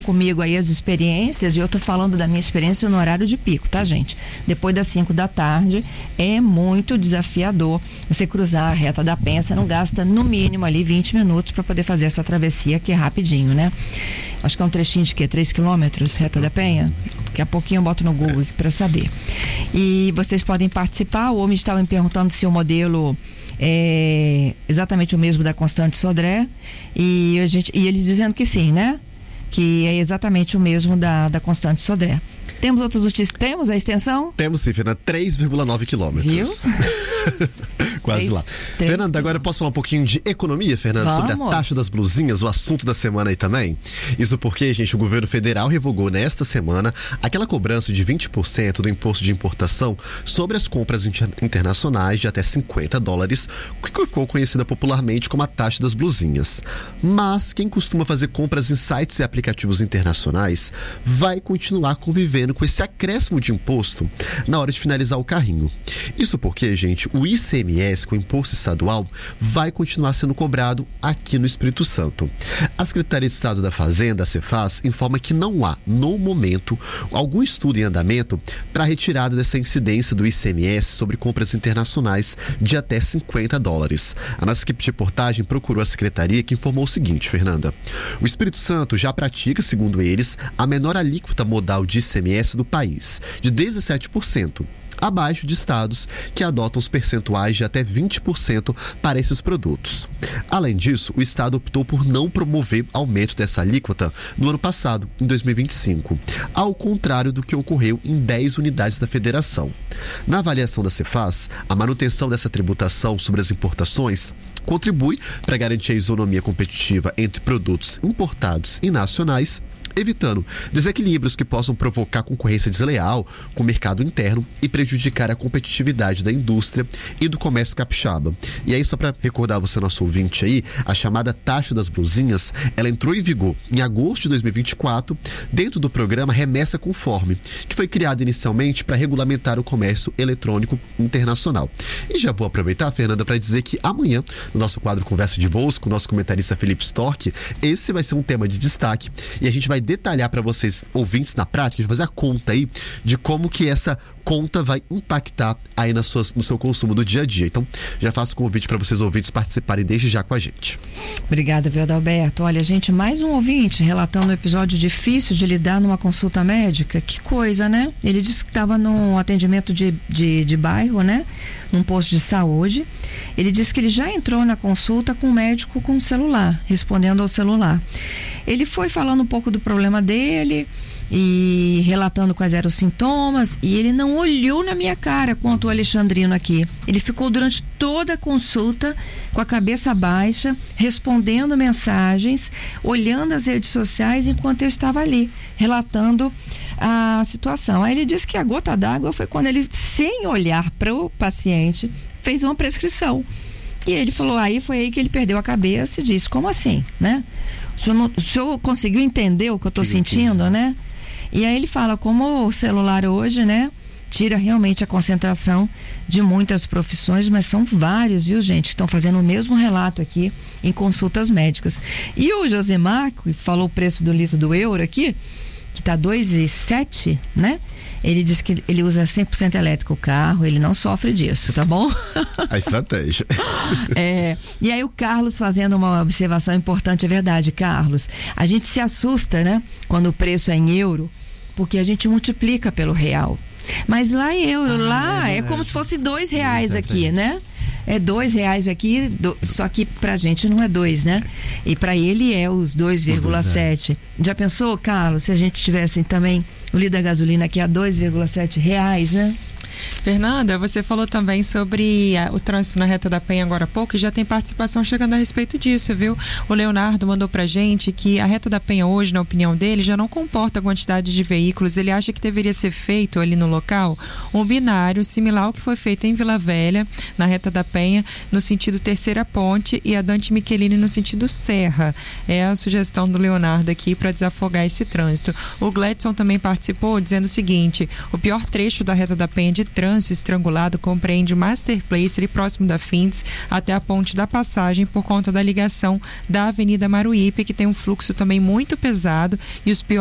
comigo aí as experiências, e eu tô falando da minha experiência no horário de pico, tá, gente? Depois das 5 da tarde é muito desafiador você cruzar a Reta da Penha. Você não gasta no mínimo ali 20 minutos para poder fazer essa travessia, que é rapidinho, né? Acho que é um trechinho de 3 quilômetros, Reta da Penha. Daqui a pouquinho eu boto no Google aqui para saber. E vocês podem participar. O homem estava me perguntando se o modelo é exatamente o mesmo da Constante Sodré, e eles dizendo que sim, né? Que é exatamente o mesmo da Constante Sodré. Temos outras notícias? Temos a extensão? Temos sim, Fernanda, 3,9 quilômetros. Viu? Quase lá. Fernanda, agora eu posso falar um pouquinho de economia, Fernanda? Vamos. Sobre a taxa das blusinhas, o assunto da semana aí também. Isso porque, gente, o governo federal revogou nesta semana aquela cobrança de 20% do imposto de importação sobre as compras internacionais de até $50, que ficou conhecida popularmente como a taxa das blusinhas. Mas quem costuma fazer compras em sites e aplicativos internacionais vai continuar convivendo com esse acréscimo de imposto na hora de finalizar o carrinho. Isso porque, gente, o ICMS, com o imposto estadual, vai continuar sendo cobrado aqui no Espírito Santo. A Secretaria de Estado da Fazenda, a Cefaz, informa que não há, no momento, algum estudo em andamento para a retirada dessa incidência do ICMS sobre compras internacionais de até $50. A nossa equipe de reportagem procurou a Secretaria, que informou o seguinte, Fernanda: o Espírito Santo já pratica, segundo eles, a menor alíquota modal de ICMS do país, de 17%, abaixo de estados que adotam os percentuais de até 20% para esses produtos. Além disso, o estado optou por não promover aumento dessa alíquota no ano passado, em 2025, ao contrário do que ocorreu em 10 unidades da federação. Na avaliação da Cefaz, a manutenção dessa tributação sobre as importações contribui para garantir a isonomia competitiva entre produtos importados e nacionais, evitando desequilíbrios que possam provocar concorrência desleal com o mercado interno e prejudicar a competitividade da indústria e do comércio capixaba. E aí, só para recordar você, nosso ouvinte aí, a chamada taxa das blusinhas, ela entrou em vigor em agosto de 2024, dentro do programa Remessa Conforme, que foi criado inicialmente para regulamentar o comércio eletrônico internacional. E já vou aproveitar, Fernanda, para dizer que amanhã, no nosso quadro Conversa de Bolsa, com o nosso comentarista Felipe Storck, esse vai ser um tema de destaque, e a gente vai detalhar para vocês, ouvintes, na prática, de fazer a conta aí de como que essa conta vai impactar aí no seu consumo do dia a dia. Então, já faço o convite para vocês, ouvintes, participarem desde já com a gente. Obrigada, viu, Adalberto? Olha, gente, mais um ouvinte relatando um episódio difícil de lidar numa consulta médica. Que coisa, né? Ele disse que estava num atendimento de bairro, né? Num posto de saúde. Ele disse que ele já entrou na consulta com o médico com o celular, respondendo ao celular. Ele foi falando um pouco do problema dele e relatando quais eram os sintomas, e ele não olhou na minha cara, quanto o Alexandrino aqui. Ele ficou durante toda a consulta com a cabeça baixa, respondendo mensagens, olhando as redes sociais enquanto eu estava ali, relatando a situação. Aí ele disse que a gota d'água foi quando ele, sem olhar para o paciente, fez uma prescrição. E ele falou, aí foi aí que ele perdeu a cabeça e disse, como assim, né? O senhor conseguiu entender o que eu estou sentindo, né? E aí ele fala como o celular hoje, né, tira realmente a concentração de muitas profissões, mas são vários, viu, gente, que estão fazendo o mesmo relato aqui em consultas médicas. E o Josemar, que falou o preço do litro do euro aqui, que está 2,07, né? Ele disse que ele usa 100% elétrico o carro, ele não sofre disso, tá bom? A estratégia. E aí o Carlos fazendo uma observação importante, é verdade, Carlos. A gente se assusta, né? Quando o preço é em euro, porque a gente multiplica pelo real. Mas lá em euro, é como se fosse R$2 aqui, né? É R$2 aqui, só que pra gente não é 2, né? E pra ele é os 2,7. Já pensou, Carlos, se a gente tivesse também o litro da gasolina aqui a R$2,7, né? Fernanda, você falou também sobre o trânsito na Reta da Penha agora há pouco, e já tem participação chegando a respeito disso, viu? O Leonardo mandou pra gente que a Reta da Penha hoje, na opinião dele, já não comporta a quantidade de veículos. Ele acha que deveria ser feito ali no local um binário similar ao que foi feito em Vila Velha, na Reta da Penha, no sentido Terceira Ponte, e a Dante Michelini no sentido Serra. É a sugestão do Leonardo aqui para desafogar esse trânsito. O Gledson também participou dizendo o seguinte: o pior trecho da Reta da Penha de de trânsito estrangulado compreende o Master Place, ali próximo da Finds, até a Ponte da Passagem, por conta da ligação da Avenida Maruípe, que tem um fluxo também muito pesado, e os piores